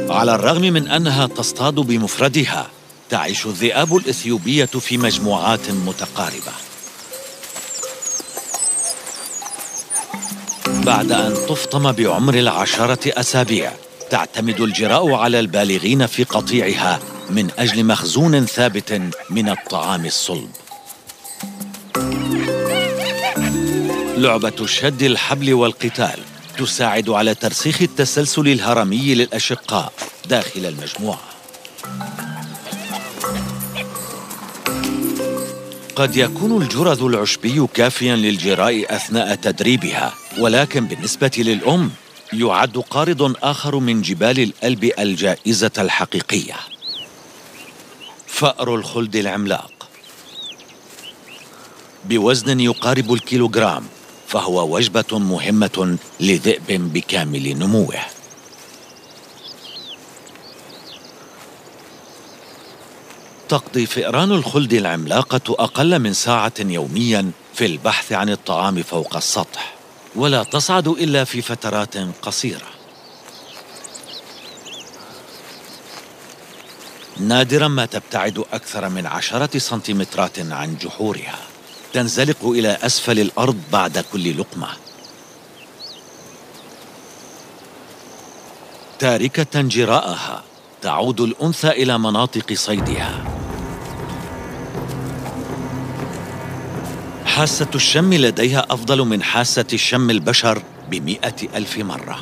على الرغم من أنها تصطاد بمفردها، تعيش الذئاب الإثيوبية في مجموعات متقاربة. بعد أن تفطم بعمر 10 أسابيع، تعتمد الجراء على البالغين في قطيعها من أجل مخزون ثابت من الطعام الصلب. لعبة شد الحبل والقتال تساعد على ترسيخ التسلسل الهرمي للأشقاء داخل المجموعة. قد يكون الجرذ العشبي كافياً للجراء أثناء تدريبها، ولكن بالنسبة للأم يعد قارض آخر من جبال الألب الجائزة الحقيقية: فأر الخلد العملاق. بوزن يقارب الكيلوغرام، فهو وجبة مهمة لذئب بكامل نموه. تقضي فئران الخلد العملاقة أقل من ساعة يومياً في البحث عن الطعام فوق السطح، ولا تصعد إلا في فترات قصيرة. نادراً ما تبتعد أكثر من 10 سنتيمترات عن جحورها. تنزلق إلى أسفل الأرض بعد كل لقمة، تاركة جراءها. تعود الأنثى إلى مناطق صيدها. حاسة الشم لديها أفضل من حاسة الشم البشر ب100,000 مرة،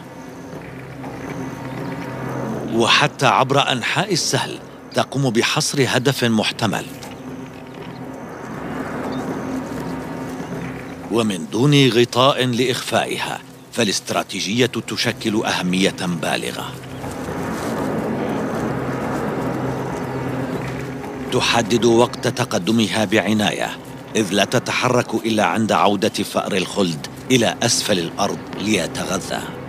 وحتى عبر أنحاء السهل تقوم بحصر هدف محتمل، ومن دون غطاء لإخفائها، فالاستراتيجية تشكل أهمية بالغة. تحدد وقت تقدمها بعناية، إذ لا تتحرك إلا عند عودة فأر الخلد إلى أسفل الأرض ليتغذى.